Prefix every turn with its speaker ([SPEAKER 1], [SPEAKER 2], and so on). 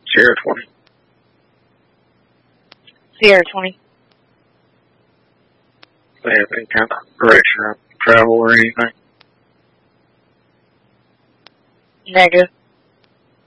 [SPEAKER 1] Sierra 20.
[SPEAKER 2] Sierra 20.
[SPEAKER 1] They have any kind of direction of travel or anything?
[SPEAKER 2] Negative.